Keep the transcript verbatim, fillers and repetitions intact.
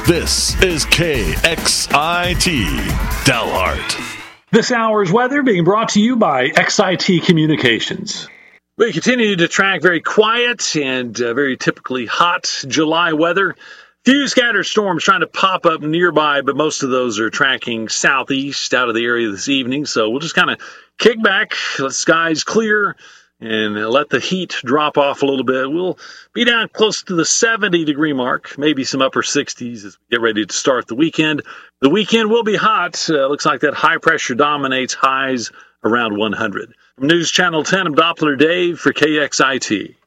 This is K X I T Dalhart. This hour's weather being brought to you by X I T Communications. We continue to track very quiet and uh, very typically hot July weather. Few scattered storms trying to pop up nearby, but most of those are tracking southeast out of the area this evening. So we'll just kind of kick back, let skies clear, and let the heat drop off a little bit. We'll be down close to the seventy degree mark, maybe some upper sixties as we get ready to start the weekend. The weekend will be hot. Uh, looks like that high pressure dominates, highs around one hundred. From News Channel ten, I'm Doppler Dave for K X I T.